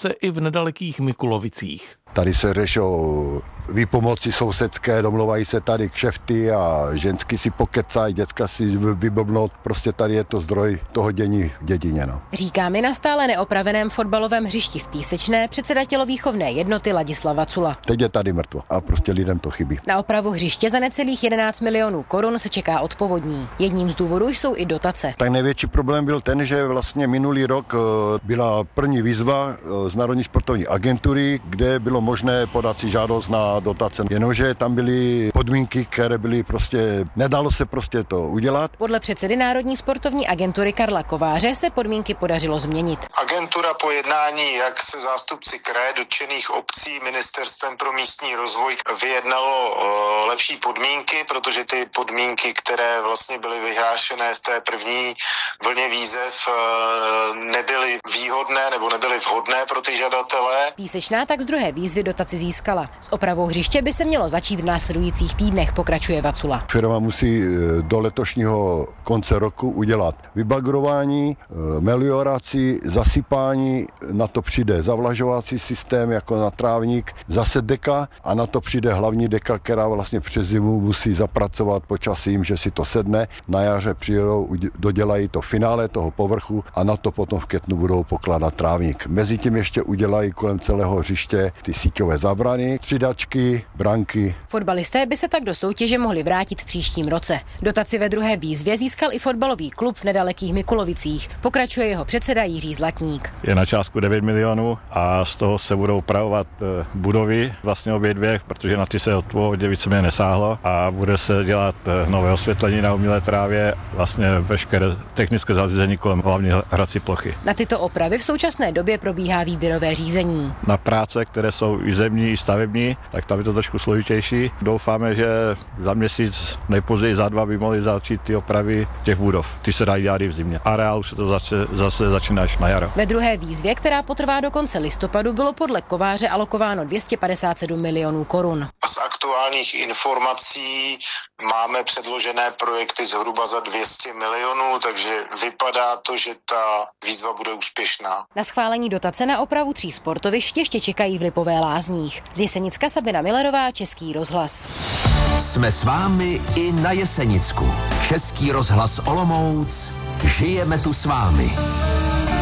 dotace i v nedalekých Mikulovicích. Tady se řešou výpomoci sousedské, domluvají se tady kšefty a ženský si pokecají, děcka si vyblbnout. Prostě tady je to zdroj toho dění v dědině. No. Říká mi na stále neopraveném fotbalovém hřišti v Písečné předseda tělovýchovné jednoty Ladislav Vacula. Teď je tady mrtvo a prostě lidem to chybí. Na opravu hřiště za necelých 11 milionů korun se čeká od povodní. Jedním z důvodů jsou i dotace. Tak největší problém byl ten, že vlastně minulý rok byla první výzva z Národní sportovní agentury, kde bylo možné podat si žádost na dotace. Jenomže tam byly podmínky, které byly prostě, nedalo se prostě to udělat. Podle předsedy Národní sportovní agentury Karla Kováře se podmínky podařilo změnit. Agentura po jednání jak se zástupci kraje dotčených obcí Ministerstvem pro místní rozvoj vyjednalo lepší podmínky, protože ty podmínky, které vlastně byly vyhlášené v té první vlně výzev, nebyly výhodné nebo nebyly vhodné pro ty žadatele. Písečná tak z druhé výzvy dotaci získala. S opravou hřiště by se mělo začít v následujících týdnech, pokračuje Vacula. Firma musí do letošního konce roku udělat vybagrování, melioraci, zasypání, na to přijde zavlažovací systém jako na trávník, zase deka a na to přijde hlavní deka, která vlastně přes zimu musí zapracovat počasím, že si to sedne. Na jaře přijedou, dodělají to finále toho povrchu a na to potom v květnu budou pokládat trávník. Mezitím ještě udělají kolem celého hřiště ty síťové zábrany, střídačky, branky. Fotbalisté by se tak do soutěže mohli vrátit v příštím roce. Dotaci ve druhé výzvě získal i fotbalový klub v nedalekých Mikulovicích. Pokračuje jeho předseda Jiří Zlatník. Je na částku 9 milionů a z toho se budou opravovat budovy, vlastně obě dvě, protože na ty se od povodě víceméně nesáhlo a bude se dělat nové osvětlení na umělé trávě, vlastně veškeré technické zařízení kolem hlavní hrací plochy. Na tyto opravy v současné době probíhá výběrové řízení. Na práce, které jsou i zemní, i stavební, tak tam je to trošku složitější. Doufáme, že za měsíc, nejpozději za 2 by mohli začít ty opravy těch budov. Ty se dají dělat i v zimě. A reál už se to zase začíná až na jaro. Ve druhé výzvě, která potrvá do konce listopadu, bylo podle Kováře alokováno 257 milionů korun. Z aktuálních informací máme předložené projekty zhruba za 200 milionů, takže vypadá to, že ta výzva bude úspěšná. Na schválení dotace na opravu 3 sportovišť ještě čekají v Lipové Lázních. Z Jesenicka Sabina Millerová, Český rozhlas. Jsme s vámi i na Jesenicku. Český rozhlas Olomouc. Žijeme tu s vámi.